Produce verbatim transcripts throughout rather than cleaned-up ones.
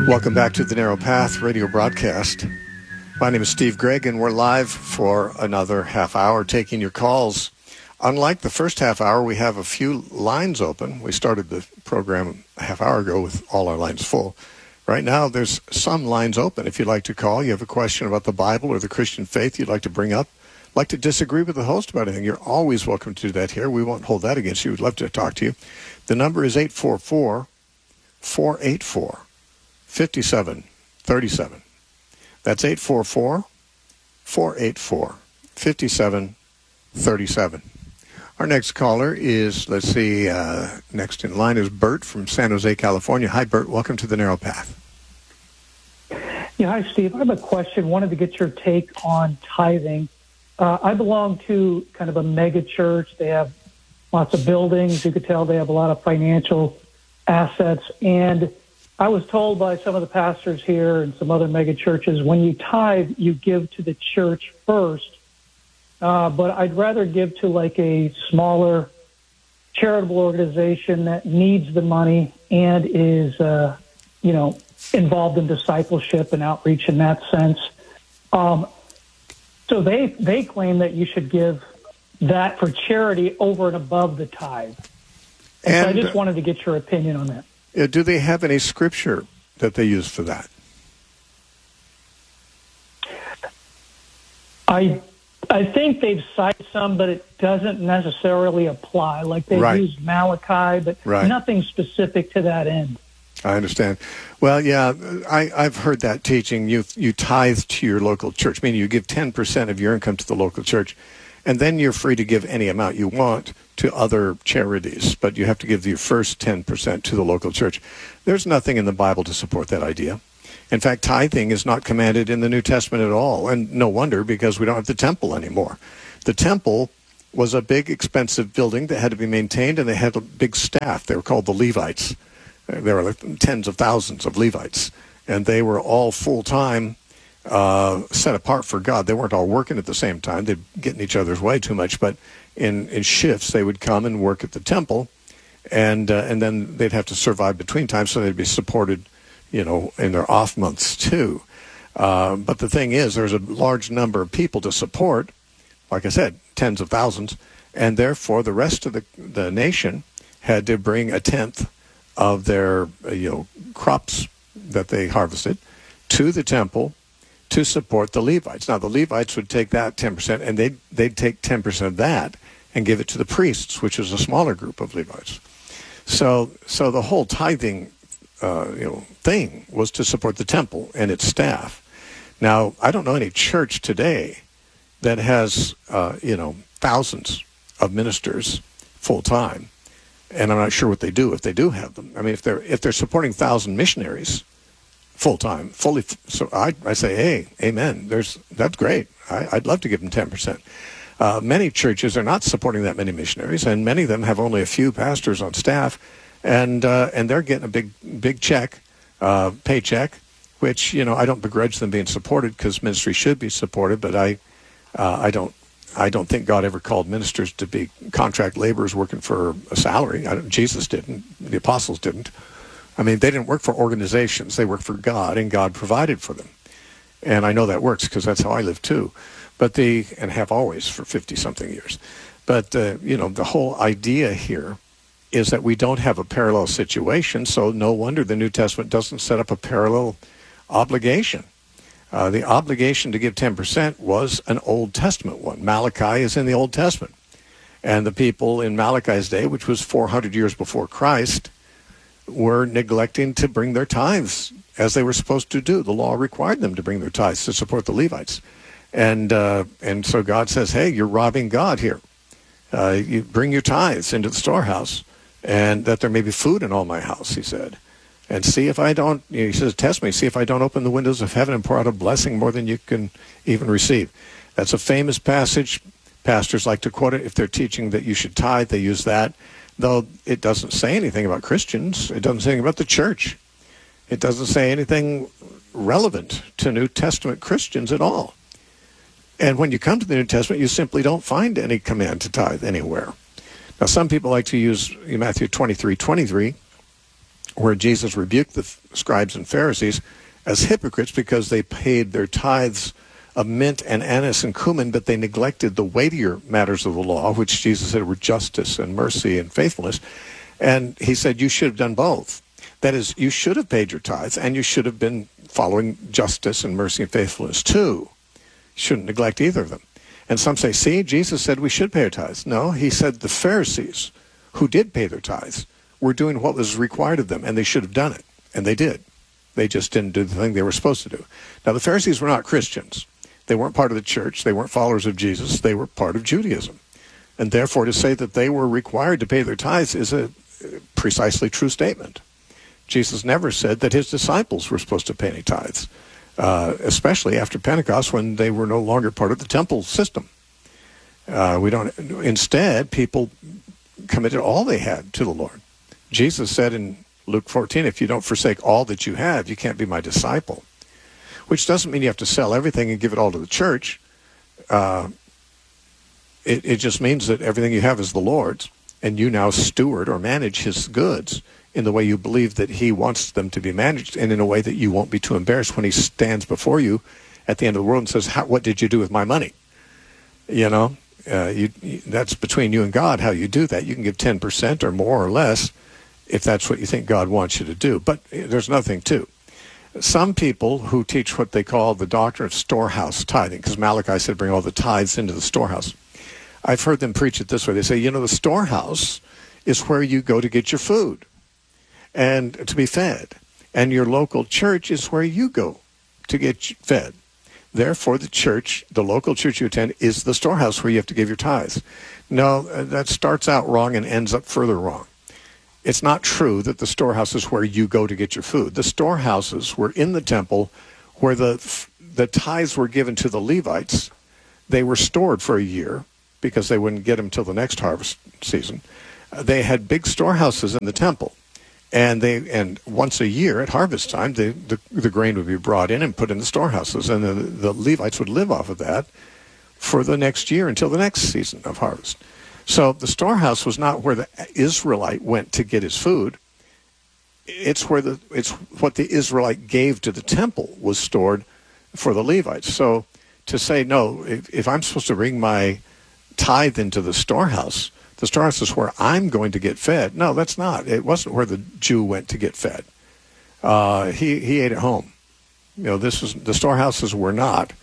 Welcome back to the Narrow Path radio broadcast. My name is Steve Gregg, and we're live for another half hour taking your calls. Unlike the first half hour, we have a few lines open. We started the program a half hour ago with all our lines full. Right now, there's some lines open. If you'd like to call, you have a question about the Bible or the Christian faith you'd like to bring up, like to disagree with the host about anything, you're always welcome to do that here. We won't hold that against you. We'd love to talk to you. The number is eight four four, four eight four, five seven three seven. That's eight four four, four eight four, five seven three seven. Our next caller is, let's see, uh, next in line is Bert from San Jose, California. Hi, Bert. Welcome to the Narrow Path. Yeah, hi, Steve. I have a question. Wanted to get your take on tithing. Uh, I belong to kind of a mega church. They have lots of buildings. You could tell they have a lot of financial assets. And I was told by some of the pastors here and some other mega churches, when you tithe, you give to the church first. Uh, but I'd rather give to like a smaller charitable organization that needs the money and is, uh, you know, involved in discipleship and outreach in that sense. Um, so they they claim that you should give that for charity over and above the tithe. And, and so I just wanted to get your opinion on that. Uh, do they have any scripture that they use for that? I I think they've cited some, but it doesn't necessarily apply. Like they've right. used Malachi, but right. nothing specific to that end. I understand. Well, yeah, I, I've heard that teaching. You you tithe to your local church, meaning you give ten percent of your income to the local church, and then you're free to give any amount you want to other charities, but you have to give your first ten percent to the local church. There's nothing in the Bible to support that idea. In fact, tithing is not commanded in the New Testament at all, and no wonder, because we don't have the temple anymore. The temple was a big, expensive building that had to be maintained, and they had a big staff. They were called the Levites. There were like tens of thousands of Levites, and they were all full-time, uh, set apart for God. They weren't all working at the same time. They'd get in each other's way too much, but in, in shifts, they would come and work at the temple, and uh, and then they'd have to survive between times, so they'd be supported, you know, in their off months too. Uh, but the thing is, there's a large number of people to support, like I said, tens of thousands, and therefore the rest of the, the nation had to bring a tenth of their, uh, you know, crops that they harvested to the temple to support the Levites. Now, the Levites would take that ten percent, and they'd, they'd take ten percent of that and give it to the priests, which is a smaller group of Levites. So, so the whole tithing, uh, you know, thing was to support the temple and its staff. Now, I don't know any church today that has, uh, you know, thousands of ministers full-time, and I'm not sure what they do if they do have them. I mean, if they're if they're supporting one thousand missionaries full-time, fully, so I, I say, hey, amen. There's that's great. I, I'd love to give them ten percent. Uh, many churches are not supporting that many missionaries, and many of them have only a few pastors on staff, and uh, and they're getting a big big check, uh, paycheck, which, you know, I don't begrudge them being supported, because ministry should be supported, but I uh, I don't I don't think God ever called ministers to be contract laborers working for a salary. I don't, Jesus didn't. The apostles didn't. I mean, they didn't work for organizations. They worked for God, and God provided for them. And I know that works because that's how I live too. But the and have always for fifty-something years. But, uh, you know, the whole idea here is that we don't have a parallel situation, so no wonder the New Testament doesn't set up a parallel obligation. Uh, the obligation to give ten percent was an Old Testament one. Malachi is in the Old Testament. And the people in Malachi's day, which was four hundred years before Christ, were neglecting to bring their tithes as they were supposed to do. The law required them to bring their tithes to support the Levites. And uh, and so God says, hey, you're robbing God here. Uh, you bring your tithes into the storehouse, and that there may be food in all my house, he said. And see if I don't, he says, test me, see if I don't open the windows of heaven and pour out a blessing more than you can even receive. That's a famous passage. Pastors like to quote it. If they're teaching that you should tithe, they use that. Though it doesn't say anything about Christians. It doesn't say anything about the church. It doesn't say anything relevant to New Testament Christians at all. And when you come to the New Testament, you simply don't find any command to tithe anywhere. Now, some people like to use Matthew twenty-three twenty-three, where Jesus rebuked the scribes and Pharisees as hypocrites because they paid their tithes of mint and anise and cumin, but they neglected the weightier matters of the law, which Jesus said were justice and mercy and faithfulness. And he said, you should have done both. That is, you should have paid your tithes, and you should have been following justice and mercy and faithfulness too. You shouldn't neglect either of them. And some say, see, Jesus said we should pay our tithes. No, he said the Pharisees, who did pay their tithes, were doing what was required of them, and they should have done it. And they did. They just didn't do the thing they were supposed to do. Now, the Pharisees were not Christians. They weren't part of the church. They weren't followers of Jesus. They were part of Judaism. And therefore, to say that they were required to pay their tithes is a precisely true statement. Jesus never said that his disciples were supposed to pay any tithes, uh, especially after Pentecost when they were no longer part of the temple system. Uh, we don't. Instead, people committed all they had to the Lord. Jesus said in Luke fourteen, if you don't forsake all that you have, you can't be my disciple. Which doesn't mean you have to sell everything and give it all to the church. Uh, it, it just means that everything you have is the Lord's, and you now steward or manage his goods in the way you believe that he wants them to be managed, and in a way that you won't be too embarrassed when he stands before you at the end of the world and says, how, what did you do with my money? You know, uh, you, you, that's between you and God how you do that. You can give ten percent or more or less if that's what you think God wants you to do. But there's nothing to. Some people who teach what they call the doctrine of storehouse tithing, because Malachi said bring all the tithes into the storehouse. I've heard them preach it this way. They say, you know, the storehouse is where you go to get your food and to be fed. And your local church is where you go to get fed. Therefore, the church, the local church you attend, is the storehouse where you have to give your tithes. No, that starts out wrong and ends up further wrong. It's not true that the storehouse is where you go to get your food. The storehouses were in the temple where the the tithes were given to the Levites. They were stored for a year because they wouldn't get them till the next harvest season. Uh, they had big storehouses in the temple. And they and once a year at harvest time, the, the, the grain would be brought in and put in the storehouses. And the, the Levites would live off of that for the next year until the next season of harvest. So the storehouse was not where the Israelite went to get his food. It's where the it's what the Israelite gave to the temple was stored for the Levites. So to say, no, if, if I'm supposed to bring my tithe into the storehouse, the storehouse is where I'm going to get fed. No, that's not. It wasn't where the Jew went to get fed. Uh, he he ate at home. You know, this was the storehouses were not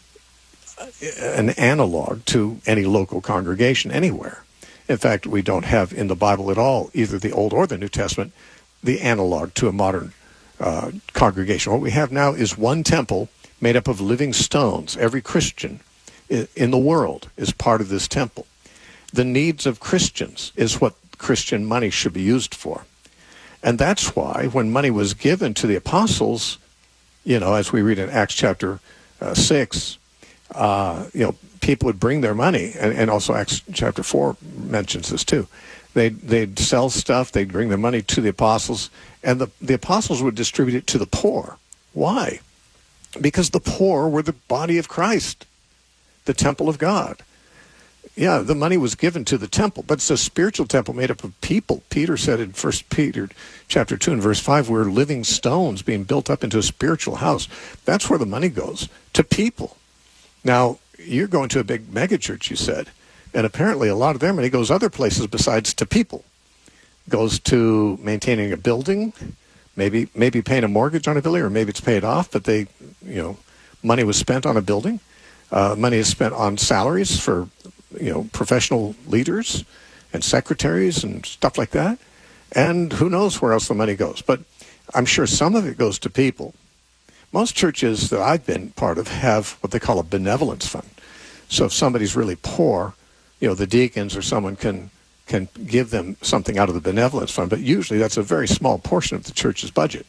an analog to any local congregation anywhere. In fact, we don't have in the Bible at all, either the Old or the New Testament, the analog to a modern uh, congregation. What we have now is one temple made up of living stones. Every Christian in the world is part of this temple. The needs of Christians is what Christian money should be used for. And that's why when money was given to the apostles, you know, as we read in Acts chapter uh, six, Uh, you know, people would bring their money, and, and also Acts chapter four mentions this too. They'd, they'd sell stuff, they'd bring their money to the apostles, and the, the apostles would distribute it to the poor. Why? Because the poor were the body of Christ, the temple of God. Yeah, the money was given to the temple, but it's a spiritual temple made up of people. Peter said in First Peter chapter two and verse five, we're living stones being built up into a spiritual house. That's where the money goes, to people. Now, you're going to a big megachurch, you said, and apparently a lot of their money goes other places besides to people. Goes to maintaining a building, maybe maybe paying a mortgage on a building, or maybe it's paid off, but they, you know, money was spent on a building. Uh, money is spent on salaries for, you know, professional leaders and secretaries and stuff like that. And who knows where else the money goes. But I'm sure some of it goes to people. Most churches that I've been part of have what they call a benevolence fund. So if somebody's really poor, you know, the deacons or someone can can give them something out of the benevolence fund, but usually that's a very small portion of the church's budget.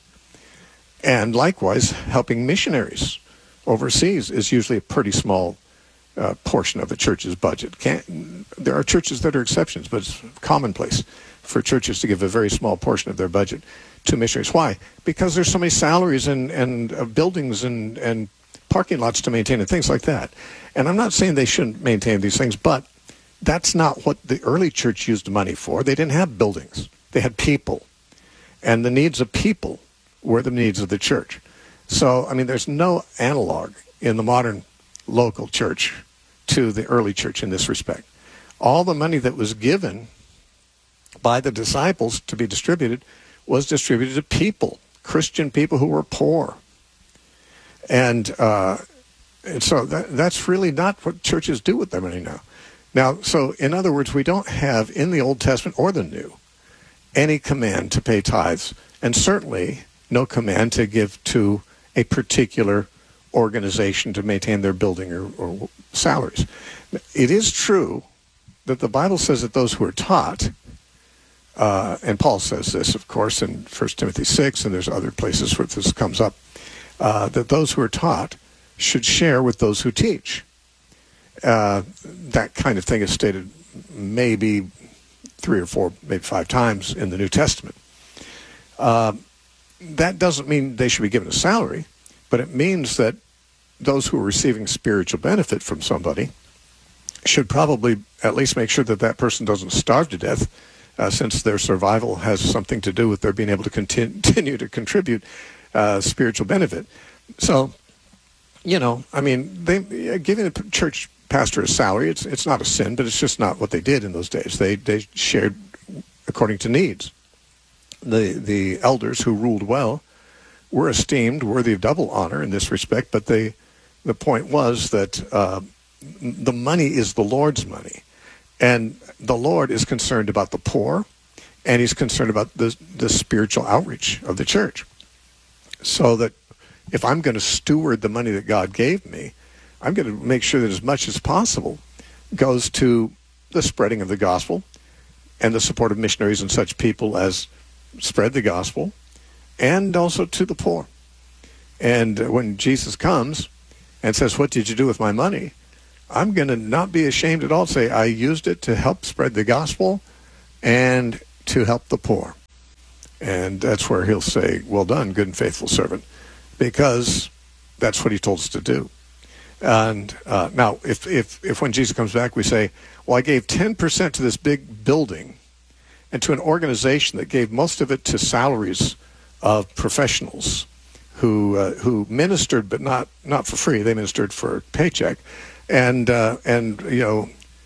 And likewise, helping missionaries overseas is usually a pretty small uh, portion of the church's budget. Can't, there are churches that are exceptions, but it's commonplace for churches to give a very small portion of their budget to missionaries. Why? Because there's so many salaries and, and uh, buildings and, and parking lots to maintain and things like that. And I'm not saying they shouldn't maintain these things, but that's not what the early church used money for. They didn't have buildings. They had people. and the needs of people were the needs of the church. So, I mean, there's no analog in the modern local church to the early church in this respect. All the money that was given by the disciples to be distributed was distributed to people, Christian people who were poor. And, uh, and so that, that's really not what churches do with their money now. Now, so in other words, we don't have in the Old Testament or the New any command to pay tithes, and certainly no command to give to a particular organization to maintain their building or, or salaries. It is true that the Bible says that those who are taught, uh, and Paul says this, of course, in First Timothy six, and there's other places where this comes up, uh, that those who are taught should share with those who teach. Uh, that kind of thing is stated maybe three or four, maybe five times in the New Testament. Uh, that doesn't mean they should be given a salary, but it means that those who are receiving spiritual benefit from somebody should probably at least make sure that that person doesn't starve to death, uh, since their survival has something to do with their being able to continue to contribute uh, spiritual benefit. So, you know, I mean, they giving a church pastor a salary, it's it's not a sin, but it's just not what they did in those days. They they shared according to needs. The the elders who ruled well were esteemed, worthy of double honor in this respect, but they the point was that uh, the money is the Lord's money, and the Lord is concerned about the poor, and he's concerned about the the spiritual outreach of the church. So that if I'm going to steward the money that God gave me, I'm going to make sure that as much as possible goes to the spreading of the gospel and the support of missionaries and such people as spread the gospel, and also to the poor. And when Jesus comes and says, "What did you do with my money?" I'm going to not be ashamed at all to say, I used it to help spread the gospel and to help the poor. And that's where he'll say, "Well done, good and faithful servant," because that's what he told us to do. And uh, now, if, if, if when Jesus comes back we say, well, I gave ten percent to this big building and to an organization that gave most of it to salaries of professionals who uh, who ministered, but not, not for free. They ministered for a paycheck. And, uh, and you know,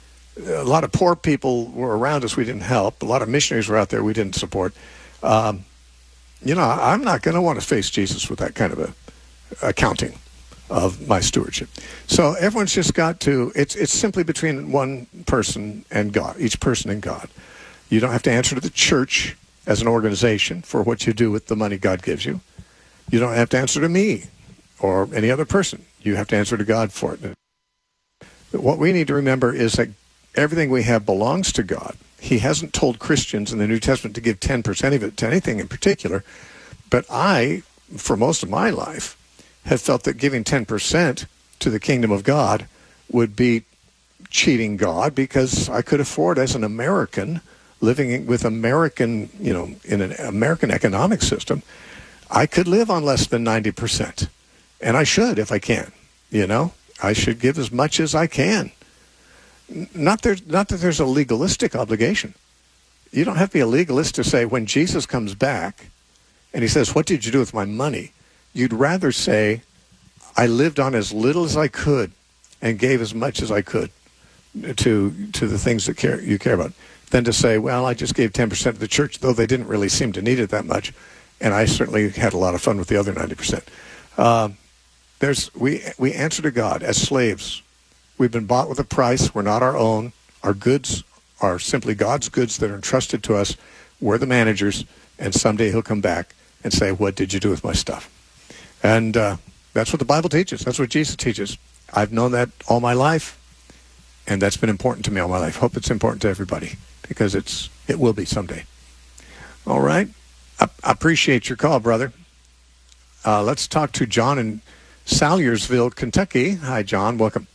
a lot of poor people were around us we didn't help. A lot of missionaries were out there we didn't support. Um, you know, I'm not going to want to face Jesus with that kind of a accounting of my stewardship. So everyone's just got to, it's it's simply between one person and God, each person and God. You don't have to answer to the church as an organization for what you do with the money God gives you. You don't have to answer to me or any other person. You have to answer to God for it. What we need to remember is that everything we have belongs to God. He hasn't told Christians in the New Testament to give ten percent of it to anything in particular. But I, for most of my life, have felt that giving ten percent to the kingdom of God would be cheating God, because I could afford, as an American, living with American, you know, in an American economic system, I could live on less than ninety percent. And I should if I can, you know. I should give as much as I can. Not, there, not that there's a legalistic obligation. You don't have to be a legalist to say when Jesus comes back and he says, "What did you do with my money?" You'd rather say, "I lived on as little as I could and gave as much as I could to to the things that care, you care about," than to say, "Well, I just gave ten percent to the church, though they didn't really seem to need it that much, and I certainly had a lot of fun with the other ninety percent." Uh, there's we we answer to God as slaves. We've been bought with a price. We're not our own. Our goods are simply God's goods that are entrusted to us. We're the managers, and someday he'll come back and say, "What did you do with my stuff?" And uh, that's what the Bible teaches. That's what Jesus teaches. I've known that all my life, and that's been important to me all my life. Hope it's important to everybody, because it's it will be someday. All right. I, I appreciate your call, brother. Uh, let's talk to John in Salyersville, Kentucky. Hi, John. Welcome.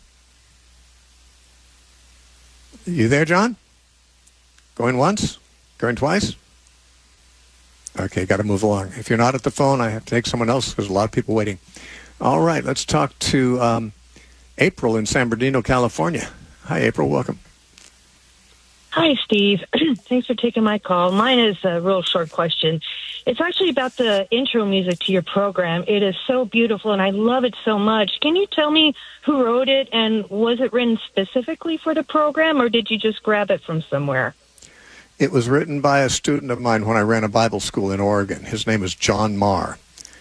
You there, John? Going once? Going twice? Okay, got to move along. If you're not at the phone, I have to take someone else. There's a lot of people waiting. All right, let's talk to um, April in San Bernardino, California. Hi, April. Welcome. Hi, Steve. Thanks for taking my call. Mine is a real short question. It's actually about the intro music to your program. It is so beautiful, and I love it so much. Can you tell me who wrote it, and was it written specifically for the program, or did you just grab it from somewhere? It was written by a student of mine when I ran a Bible school in Oregon. His name is John Marr,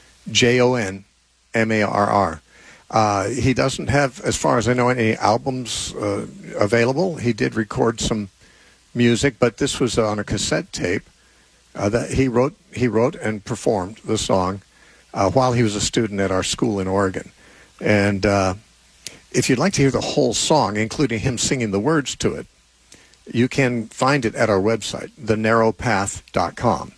J O N M A R R. Uh, he doesn't have, as far as I know, any albums uh, available. He did record some music, but this was on a cassette tape uh, that he wrote. He wrote and performed the song uh, while he was a student at our school in Oregon. And uh, if you'd like to hear the whole song, including him singing the words to it, you can find it at our website, the narrow path dot com.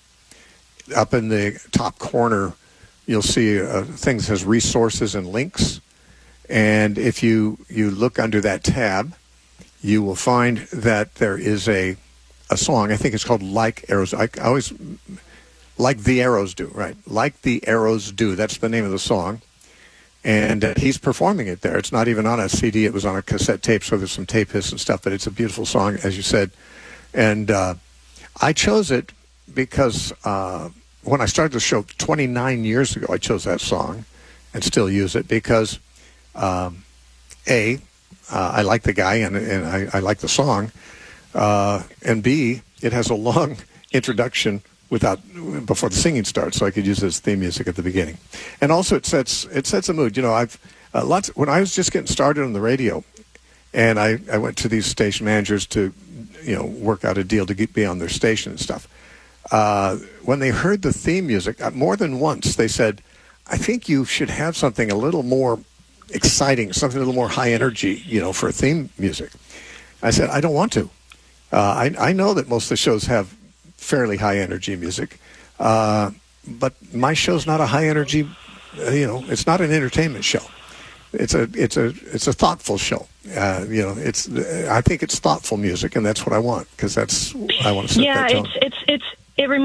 Up in the top corner, you'll see uh, things as resources and links. And if you, you look under that tab, you will find that there is a a song. I think it's called Like Arrows. I, I always, Like the Arrows Do, right? Like the Arrows Do. That's the name of the song. And uh, he's performing it there. It's not even on a C D. It was on a cassette tape, so there's some tape hiss and stuff, but it's a beautiful song, as you said. And uh, I chose it because uh, when I started the show twenty-nine years ago, I chose that song and still use it because, um, A, uh, I like the guy and, and I, I like the song, uh, and B, it has a long introduction without before the singing starts, so I could use it as theme music at the beginning. And also, it sets it sets a mood. You know, I've uh, lots when I was just getting started on the radio, and I, I went to these station managers to, you know, work out a deal to get, be on their station and stuff. Uh, when they heard the theme music, uh, more than once they said, "I think you should have something a little more exciting, something a little more high energy, you know, for theme music." I said, "I don't want to. Uh, I I know that most of the shows have fairly high energy music, uh, but my show's not a high energy, uh, you know, it's not an entertainment show. It's a it's a it's a thoughtful show. Uh, you know, it's I think it's thoughtful music, and that's what I want because that's I want to set yeah, that tone." it's it's it's it reminds